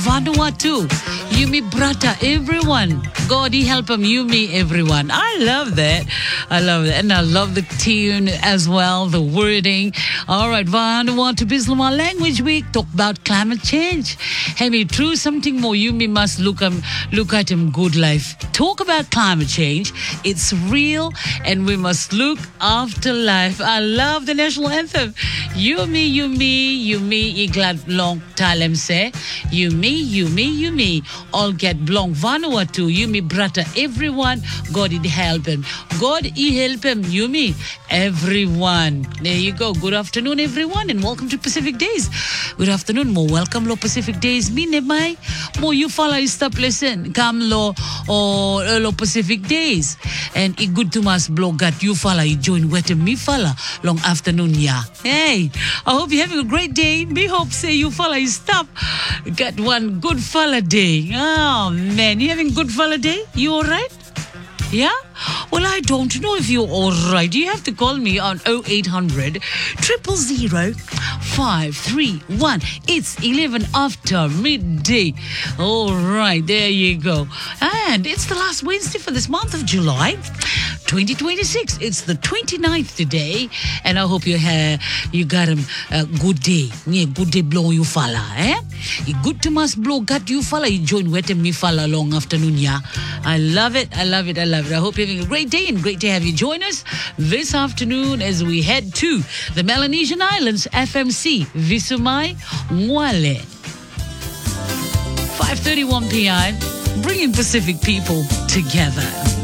Vanuatu, Yumi Brata, everyone. God, He help them, Yumi, everyone. I love that. I love that. And I love the tune as well, the wording. All right, Vanuatu Bislama Language Week. Talk about climate change. Hey, me true something more. Yumi must look at him good life. Talk about climate change. It's real and we must look after life. I love the national anthem. Yumi, Yumi, Yumi, Iglad Long Talem say. Yumi, Yumi, Yumi. All get blong Vanuatu, Yumi Brata, everyone. God, He help him. God, He help him. Yumi, everyone. There you go. Good afternoon, everyone, and welcome to Pacific Days. Good afternoon, mo welcome lo Pacific Days. Mine mai, mo you follow stop listen. Come lo lo Pacific Days. And it good to mas blog got you follow. You join wet me follow long afternoon ya. Hey, I hope you're having a great day. Me hope say you follow stop. Got one good follow day. Oh man, you having good follow day? You alright? Yeah? Well, I don't know if you're all right. You have to call me on 0800 000 531. It's 11 after midday. All right, there you go. And it's the last Wednesday for this month of July 2026. It's the 29th today. And I hope you got a good day. Yeah, good day blow you fella, eh? Good to must blow got you fella. You join wet and me fella long afternoon, yeah. I love it. I love it. I love it. I hope you're having a great day and great to have you join us this afternoon as we head to the Melanesian Islands, FMC, Visumai, Mwale. 5:31 p.m. bringing Pacific people together.